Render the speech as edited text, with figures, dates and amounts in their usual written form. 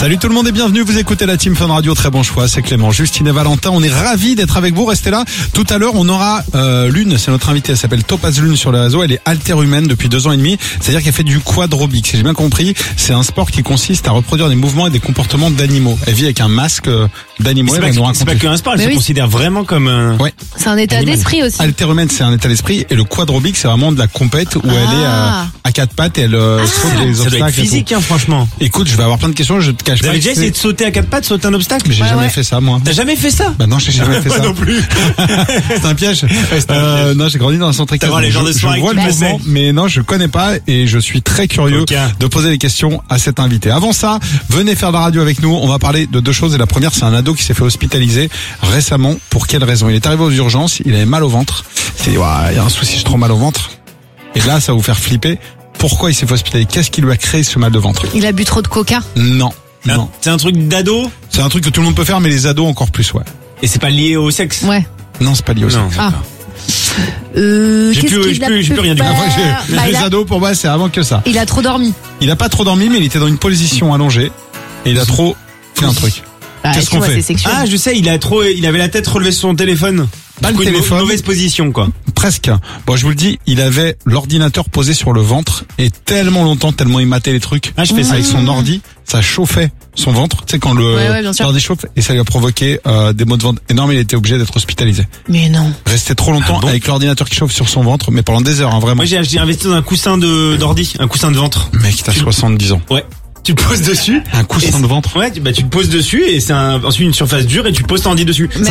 Salut tout le monde et bienvenue, vous écoutez la Team Fun Radio, très bon choix, c'est Clément, Justine et Valentin, on est ravis d'être avec vous, restez là. Tout à l'heure, on aura Lune, c'est notre invitée, elle s'appelle Topaz Lune sur le réseau, elle est haltéro-humaine depuis 2 ans et demi, c'est-à-dire qu'elle fait du quadrobic, si j'ai bien compris, c'est un sport qui consiste à reproduire des mouvements et des comportements d'animaux. Elle vit avec un masque d'animaux. C'est pas qu'un sport, elle se considère vraiment comme ouais. C'est un état d'esprit aussi. Haltéro-humaine, c'est un état d'esprit, et le quadrobic, c'est vraiment de la compète où elle est à 4 pattes et elle saute les obstacles. Ça doit être physique, franchement. Écoute, je vais avoir plein de questions, je te cache pas. T'avais déjà essayé de sauter à 4 pattes, sauter un obstacle? Mais j'ai jamais fait ça, moi. T'as jamais fait ça? Bah non, j'ai jamais fait ça. non plus. C'est un piège. Non, j'ai grandi dans un centre équestre. Je vois le mouvement, mais non, je connais pas et je suis très curieux de poser des questions à cet invité. Avant ça, venez faire de la radio avec nous. On va parler de 2 choses et la première, c'est un ado qui s'est fait hospitaliser récemment. Pour quelle raison? Il est arrivé aux urgences, il avait mal au ventre. Il s'est dit, il y a un souci, j'ai trop mal au ventre. Et là, ça va vous faire flipper. Pourquoi il s'est fait hospitaliser? Qu'est-ce qui lui a créé ce mal de ventre? Il a bu trop de coca? Non. Non. C'est un truc d'ado? C'est un truc que tout le monde peut faire, mais les ados encore plus, ouais. Et c'est pas lié au sexe? Ouais. Non, c'est pas lié au sexe. Ah. J'ai plus rien du tout. Les ados, pour moi, c'est avant que ça. Il a trop dormi. Il a pas trop dormi, mais il était dans une position allongée. Et il a trop fait un truc. Qu'est-ce qu'on fait? Ah, je sais, il avait la tête relevée sur son téléphone. Pas le téléphone. Une mauvaise position, quoi. Presque. Bon, je vous le dis, il avait l'ordinateur posé sur le ventre et tellement longtemps, tellement il matait les trucs. Ah, je fais ça avec son ordi, ça chauffait son ventre. Tu sais, quand l'ordi chauffe, et ça lui a provoqué des maux de ventre énormes, il était obligé d'être hospitalisé. Mais non. Restait trop longtemps avec l'ordinateur qui chauffe sur son ventre, mais pendant des heures, vraiment. Moi, j'ai investi dans un coussin d'ordi, un coussin de ventre. Mec, t'as 70 ans. Ouais. Tu le poses dessus. Un coussin de ventre. Ouais, tu le poses dessus et c'est ensuite une surface dure et tu poses ton ordi dessus.